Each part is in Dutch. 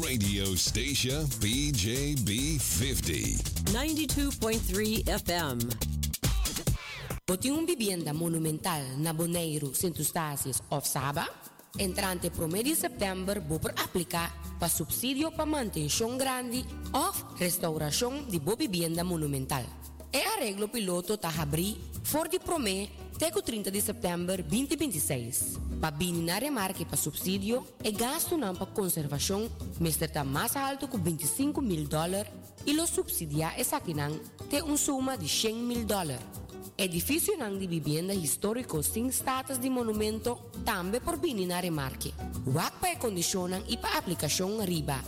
radio station PJB50. 92.3 FM. Boti un vivienda monumental na Bonaire, Sint-Eustatius of Saba? Entrante promedio september boper aplica pa subsidio pa manutención grande of restauración de bo vivienda monumental. E arreglo piloto tahabri for di prome teco 30 de september 2026. Pa bini na remarque pa subsidio e gasto na pa conservación mister ta más alto ku $25,000 e lo subsidia e sakinang te un suma di $100,000. Edificio nang di vivienda histórico sin status de monumento tambe por bini na remarque. Wak pa e condicionang ipa aplicación riba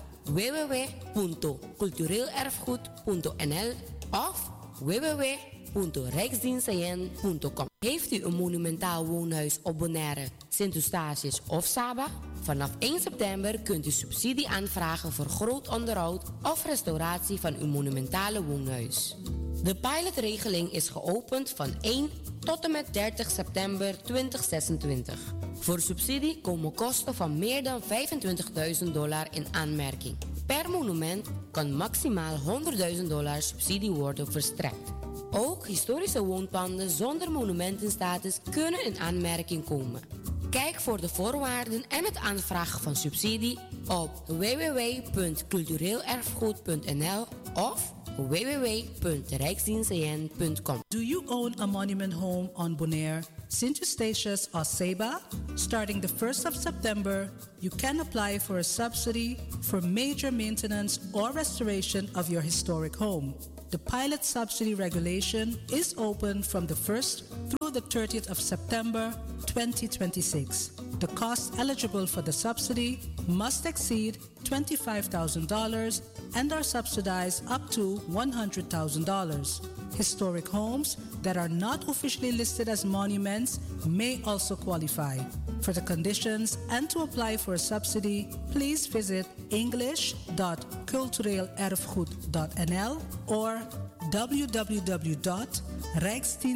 www.cultureelerfgoed.nl of www.rijksdienstcn.com. Heeft u een monumentaal woonhuis op Bonaire, Sint-Eustatius of Saba? Vanaf 1 september kunt u subsidie aanvragen voor groot onderhoud of restauratie van uw monumentale woonhuis. De pilotregeling is geopend van 1 tot en met 30 september 2026. Voor subsidie komen kosten van meer dan $25,000 in aanmerking. Per monument kan maximaal $100,000 subsidie worden verstrekt. Ook historische woonpanden zonder monumentenstatus kunnen in aanmerking komen. Kijk voor de voorwaarden en het aanvragen van subsidie op www.cultureelerfgoed.nl of www.rijksdienstcn.com. Do you own a monument home on Bonaire, Sint-Eustatius or Saba? Starting the 1st of September, you can apply for a subsidy for major maintenance or restoration of your historic home. The pilot subsidy regulation is open from the 1st through the 30th of September 2026. The costs eligible for the subsidy must exceed $25,000 and are subsidized up to $100,000. Historic homes that are not officially listed as monuments may also qualify. For the conditions and to apply for a subsidy, please visit english.cultureelerfgoed.nl or www.rijksdienstcn.com.